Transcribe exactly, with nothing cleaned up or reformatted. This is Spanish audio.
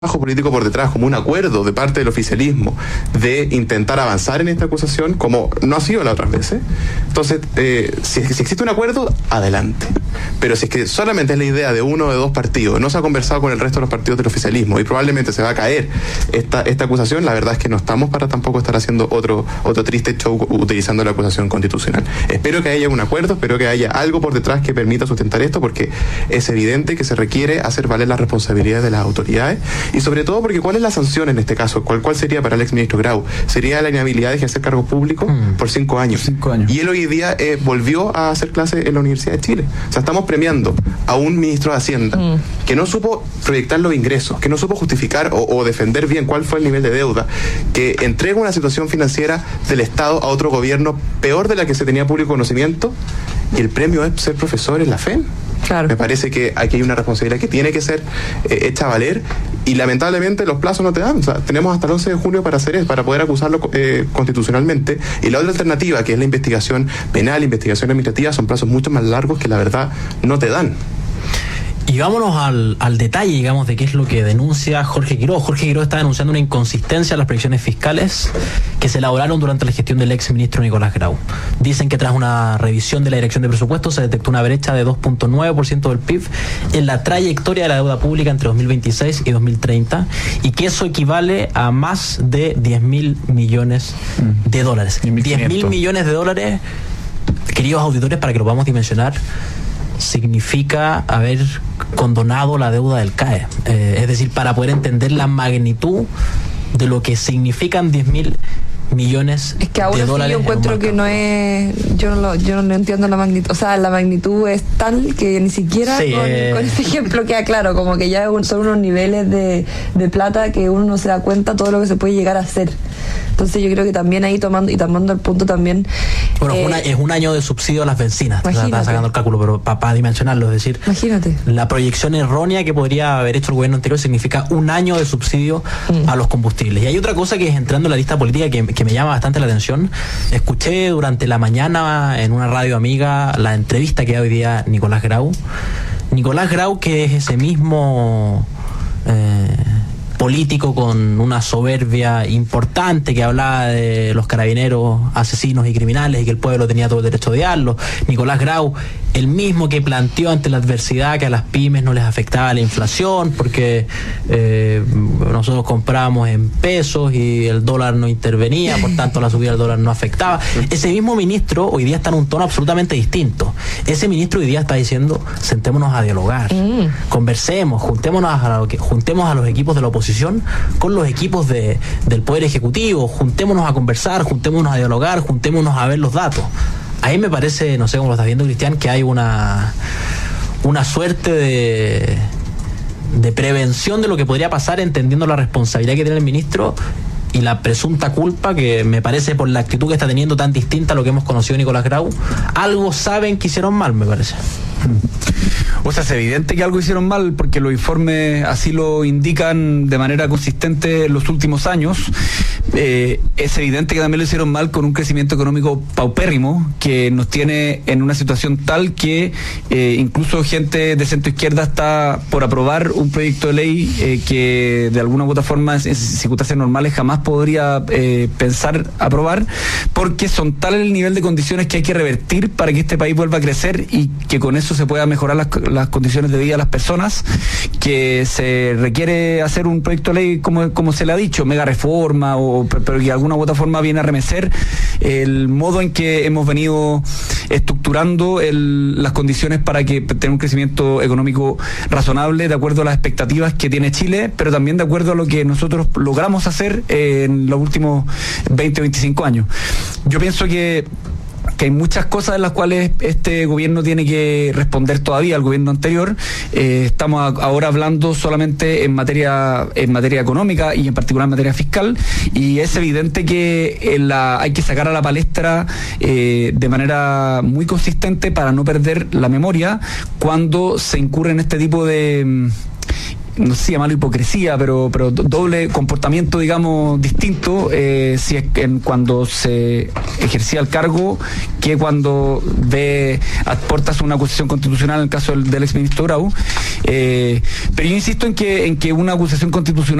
político por detrás, como un acuerdo de parte del oficialismo de intentar avanzar en esta acusación, como no ha sido las otras veces. Entonces, eh, si, si existe un acuerdo, adelante. Pero si es que solamente es la idea de uno o de dos partidos, no se ha conversado con el resto de los partidos del oficialismo y probablemente se va a caer esta, esta acusación, la verdad es que no estamos para tampoco estar haciendo otro, otro triste show utilizando la acusación constitucional. Espero que haya un acuerdo, espero que haya algo por detrás que permita sustentar esto, porque es evidente que se requiere hacer valer las responsabilidades de las autoridades. Y sobre todo porque ¿cuál es la sanción en este caso? ¿Cuál, cuál sería para el exministro Grau? Sería la inhabilidad de ejercer cargos públicos mm. por cinco años. cinco años. Y él hoy día eh, volvió a hacer clase en la Universidad de Chile. O sea, estamos premiando a un ministro de Hacienda mm. que no supo proyectar los ingresos, que no supo justificar o, o defender bien cuál fue el nivel de deuda, que entrega una situación financiera del Estado a otro gobierno peor de la que se tenía público conocimiento, y el premio es ser profesor en la F E M. Claro. Me parece que aquí hay una responsabilidad que tiene que ser eh, hecha a valer, y lamentablemente los plazos no te dan. O sea, tenemos hasta el once de junio para hacer eso, para poder acusarlo eh, constitucionalmente. Y la otra alternativa, que es la investigación penal, investigación administrativa, son plazos mucho más largos que la verdad no te dan. Y vámonos al, al detalle, digamos, de qué es lo que denuncia Jorge Quiroz. Jorge Quiroz está denunciando una inconsistencia en las proyecciones fiscales que se elaboraron durante la gestión del ex ministro Nicolás Grau. Dicen que tras una revisión de la Dirección de Presupuestos se detectó una brecha de dos punto nueve por ciento del P I B en la trayectoria de la deuda pública entre dos mil veintiséis y dos mil treinta, y que eso equivale a más de diez mil millones de dólares. diez mil millones de dólares, queridos auditores, para que lo podamos dimensionar, significa haber condonado la deuda del C A E. Eh, es decir, para poder entender la magnitud de lo que significan diez mil millones es que aún de así dólares. Yo encuentro que no es, yo no lo, yo no entiendo la magnitud, o sea, la magnitud es tal que ni siquiera sí, con, eh... con este ejemplo queda claro, como que ya son unos niveles de, de plata que uno no se da cuenta todo lo que se puede llegar a hacer. Entonces yo creo que también ahí tomando y tomando el punto también. Bueno, eh, es, una, es un año de subsidio a las bencinas, está sacando el cálculo, pero para pa dimensionarlo, es decir, imagínate. La proyección errónea que podría haber hecho el gobierno anterior significa un año de subsidio mm. a los combustibles. Y hay otra cosa que es, entrando en la lista política, que, que me llama bastante la atención. Escuché durante la mañana en una radio amiga la entrevista que da hoy día Nicolás Grau. Nicolás Grau, que es ese mismo eh, político con una soberbia importante, que hablaba de los carabineros asesinos y criminales y que el pueblo tenía todo el derecho a odiarlo. Nicolás Grau, el mismo que planteó ante la adversidad que a las pymes no les afectaba la inflación porque eh, nosotros comprábamos en pesos y el dólar no intervenía, por tanto la subida del dólar no afectaba. Ese mismo ministro hoy día está en un tono absolutamente distinto. Ese ministro hoy día está diciendo: sentémonos a dialogar, mm. conversemos, juntémonos a, lo que, juntemos a los equipos de la oposición con los equipos de, del Poder Ejecutivo, juntémonos a conversar, juntémonos a dialogar, juntémonos a ver los datos. Ahí me parece, no sé cómo lo estás viendo, Cristian, que hay una una suerte de de prevención de lo que podría pasar, entendiendo la responsabilidad que tiene el ministro y la presunta culpa, que me parece, por la actitud que está teniendo tan distinta a lo que hemos conocido Nicolás Grau, algo saben que hicieron mal, me parece. O sea, es evidente que algo hicieron mal, porque los informes así lo indican de manera consistente en los últimos años. Eh, es evidente que también lo hicieron mal con un crecimiento económico paupérrimo que nos tiene en una situación tal que eh, incluso gente de centro izquierda está por aprobar un proyecto de ley eh, que de alguna u otra forma, en circunstancias normales, jamás podría eh, pensar aprobar, porque son tales el nivel de condiciones que hay que revertir para que este país vuelva a crecer y que con eso se pueda mejorar las, las condiciones de vida de las personas, que se requiere hacer un proyecto de ley como, como se le ha dicho, mega reforma, o, pero que de alguna u otra forma viene a remecer el modo en que hemos venido estructurando el, las condiciones para que tenga un crecimiento económico razonable de acuerdo a las expectativas que tiene Chile, pero también de acuerdo a lo que nosotros logramos hacer en los últimos veinte o veinticinco años. Yo pienso que que hay muchas cosas en las cuales este gobierno tiene que responder todavía al gobierno anterior. Eh, estamos a, ahora hablando solamente en materia en materia económica y en particular en materia fiscal, y es evidente que en la, hay que sacar a la palestra eh, de manera muy consistente para no perder la memoria cuando se incurre en este tipo de no sé si llamarlo hipocresía, pero, pero doble comportamiento, digamos, distinto, eh, si es que en, cuando se ejercía el cargo, que cuando ve, aportas una acusación constitucional en el caso del, del exministro Grau. Eh, pero yo insisto en que, en que una acusación constitucional